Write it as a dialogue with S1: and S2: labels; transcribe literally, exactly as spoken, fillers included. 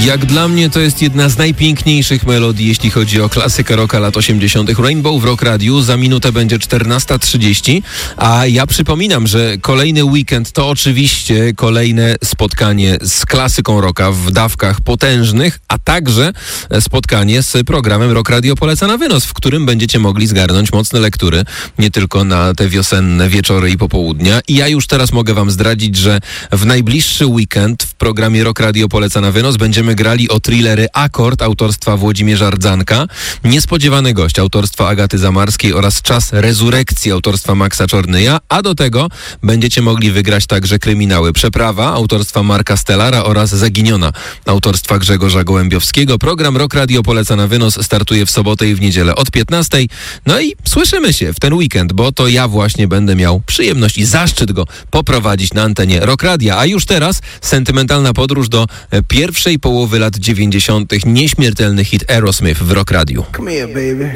S1: Jak dla mnie to jest jedna z najpiękniejszych melodii, jeśli chodzi o klasykę rocka lat osiemdziesiątych. Rainbow w Rock Radiu, za minutę będzie czternasta trzydzieści, a ja przypominam, że kolejny weekend to oczywiście kolejne spotkanie z klasyką rocka w dawkach potężnych, a także spotkanie z programem Rock Radio Poleca na wynos, w którym będziecie mogli zgarnąć mocne lektury, nie tylko na te wiosenne wieczory i popołudnia. I ja już teraz mogę wam zdradzić, że w najbliższy weekend w programie Rock Radio Poleca na wynos będziemy grali o thrillery Akord autorstwa Włodzimierza Rdzanka, Niespodziewany gość autorstwa Agaty Zamarskiej oraz Czas rezurekcji autorstwa Maxa Czornyja, a do tego będziecie mogli wygrać także kryminały Przeprawa autorstwa Marka Stellara oraz Zaginiona autorstwa Grzegorza Gołębiowskiego. Program Rock Radio Poleca na wynos startuje w sobotę i w niedzielę od piętnastej. No i słyszymy się w ten weekend, bo to ja właśnie będę miał przyjemność i zaszczyt go poprowadzić na antenie Rock Radia. A już teraz sentymentalna podróż do pierwszej połowy lat dziewięćdziesiątych. Nieśmiertelny hit Aerosmith w Rock Radiu.
S2: Come here, baby.